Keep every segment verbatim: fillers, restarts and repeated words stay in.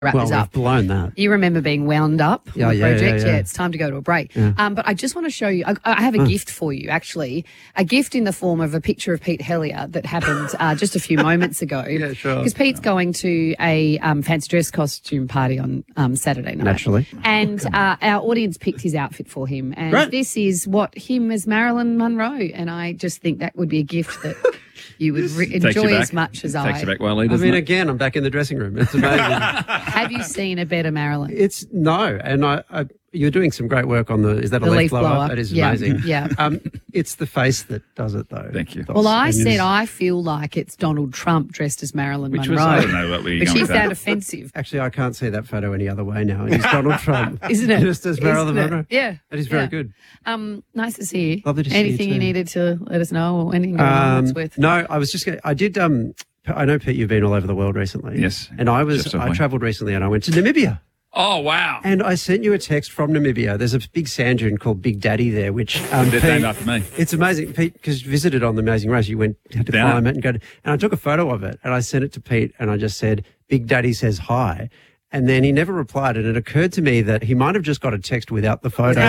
wrap well, this up. We've blown that. You remember being wound up Yeah, on the yeah, yeah, project? yeah. It's time to go to a break. Yeah. Um, but I just want to show you, I, I have a Oh. gift for you, actually. A gift in the form of a picture of Pete Hellier that happened uh, just a few moments ago. Yeah, sure. Because Pete's going to a um, fancy dress costume party on um, Saturday night. Naturally. And uh, our audience picked his outfit for him. And Right. this is what him as Marilyn Monroe. And I just think that would be a gift that you would re- Takes you enjoy back. as much as Takes I. you back, Wiley, I doesn't mean, it? again, I'm back in the dressing room. It's amazing. Have you seen a better Marilyn? It's no, and I, I you're doing some great work on the. Is that a The leaf, leaf blower? blower. That is Yeah. amazing. Yeah. Um, it's the face that does it, though. Thank you. Well, I And said it's- I feel like it's Donald Trump dressed as Marilyn Which was, Monroe. I don't know what we but going she with that. found offensive, Actually, I can't see that photo any other way now. It's Donald Trump, isn't it? Just as Marilyn Isn't it? Monroe. Yeah, That is very yeah. good. Um, nice to see you. Lovely to see you Anything you, too. needed to let us know, or anything going on Um, that's worth? no, I was just going. I did. Um, I know, Pete, you've been all over the world recently. Yes. and I was. Just I away. travelled recently, and I went to Namibia. Oh, wow. And I sent you a text from Namibia. There's a big sand dune called Big Daddy there, which um, They're Pete- named after me. It's amazing, Pete, because you visited on the Amazing Race. You went had to Down climb it. it and go. To, and I took a photo of it and I sent it to Pete and I just said, "Big Daddy says hi." And then he never replied, and it occurred to me that he might have just got a text without the photo.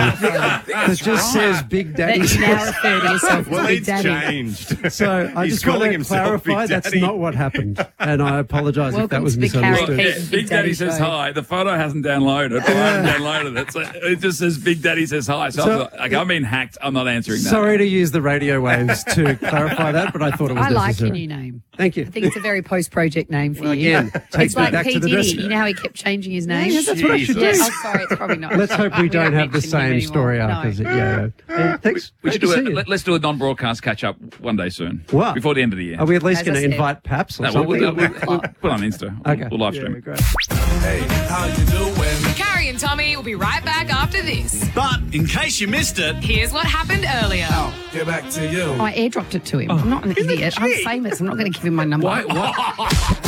It just says Big That Daddy. you now refer to yourself Well, as Big it's Daddy. changed. So I He's just want calling to himself clarify Big that's Daddy. not what happened, and I apologise if that Welcome was to Big Harry misunderstood. Pete. Yeah, Big Big Daddy Daddy says show. hi. The photo hasn't downloaded. I haven't downloaded it. So it just says Big Daddy says hi. So, So- I thought, like, I'm being hacked. I'm not answering that. Sorry to use the radio waves to clarify that, but I thought it was I like necessary. your new name. Thank you. I think it's a very post-project name for Well, you. again, takes It's me like back P. to the Diddy. dressing You know how he kept changing his name? Yeah, that's what I should Yeah. do. Oh, sorry, it's probably not. Let's hope we don't don't have the mention him same anymore. story No. after. Yeah. yeah. Thanks. We Great should to do see it. you. Let, let's do a non-broadcast catch-up one day soon. What? Before the end of the year. Are we at least As going I to said. invite Paps or No, we'll, something? we'll, we'll, we'll put it on Insta. We'll, okay. we'll live Yeah, stream. great. Hey, how you doing? Carrie and Tommy will be right back after this. But in case you missed it, Here's what happened earlier. Get back to you. I airdropped it to him. I'm not an idiot. I'm famous. I'm not going to give him my number. Why? What?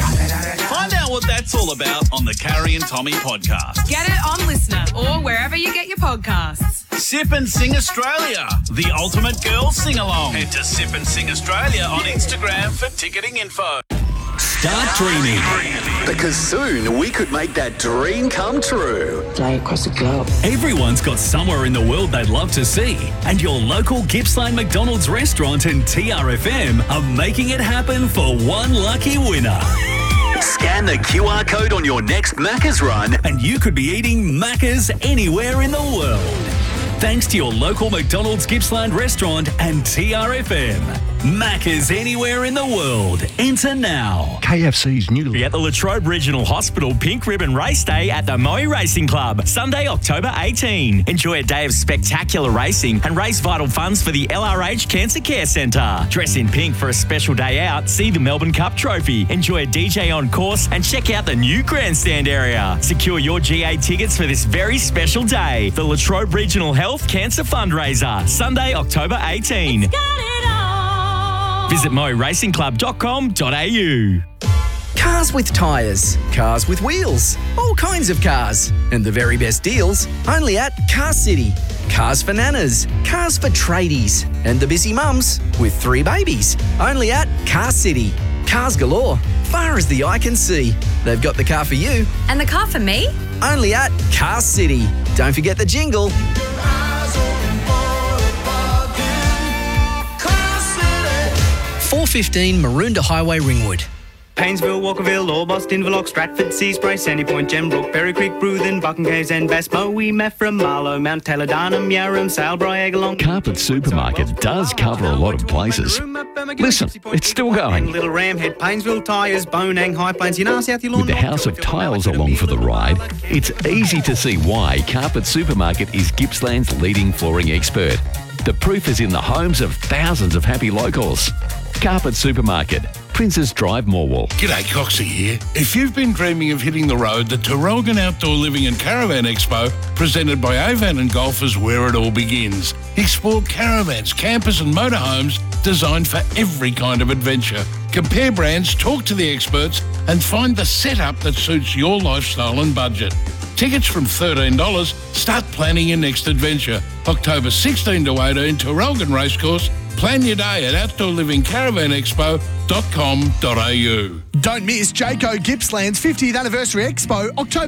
find out what that's all about on the Carrie and Tommy podcast. Get it on Listener or wherever you get your podcasts. Sip and Sing Australia, the ultimate girls sing-along. Head to Sip and Sing Australia on Instagram for ticketing info. Start dreaming. Because soon we could make that dream come true. Fly across the globe. Everyone's got somewhere in the world they'd love to see, and your local Gippsland McDonald's restaurant and T R F M are making it happen for one lucky winner. Scan the Q R code on your next Macca's run. And you could be eating Macca's anywhere in the world. Thanks to your local McDonald's Gippsland restaurant and T R F M. Macca's anywhere in the world. Enter now. K F C's newly At the Latrobe Regional Hospital Pink Ribbon Race Day at the Moe Racing Club, Sunday, October eighteenth. Enjoy a day of spectacular racing and raise vital funds for the L R H Cancer Care Centre. Dress in pink for a special day out, see the Melbourne Cup Trophy, enjoy a D J on course and check out the new grandstand area. Secure your G A tickets for this very special day. The Latrobe Regional Health Cancer Fundraiser, Sunday, October eighteenth. Visit moe racing club dot com dot a u. Cars with tyres, cars with wheels, all kinds of cars. And the very best deals only at Car City. Cars for nanas, cars for tradies, and the busy mums with three babies. Only at Car City. Cars galore, far as the eye can see. They've got the car for you. And the car for me? Only at Car City. Don't forget the jingle. four fifteen Maroondah Highway, Ringwood. Painesville, Walkerville, Orbost, Inverloch, Stratford, Seaspray, Sandy Point, Gembrook, Berry Creek, Bruthen, Bucking Caves and Bass, Moe, Meffra, Marlow, Mount Taylor, Darnham, Yarram, Salebri, Egalong. Carpet Supermarket does cover a lot of places. Listen, it's still going. Little Ramhead, Painesville, Tyres, Bonang, High Plains, Yanar, South Yallourn. With the House of Tiles along for the ride, it's easy to see why Carpet Supermarket is Gippsland's leading flooring expert. The proof is in the homes of thousands of happy locals. Carpet Supermarket, Princes Drive, Morwell. G'day, Coxie here. If you've been dreaming of hitting the road, the Terrelgan Outdoor Living and Caravan Expo, presented by Avan and Golf, is where it all begins. Explore caravans, campers and motorhomes designed for every kind of adventure. Compare brands, talk to the experts and find the setup that suits your lifestyle and budget. Tickets from thirteen dollars. Start planning your next adventure. October sixteenth to eighteen, Terrelgan Racecourse, Plan your day at outdoor living caravan expo dot com dot a u. Don't miss Jayco Gippsland's fiftieth Anniversary Expo, October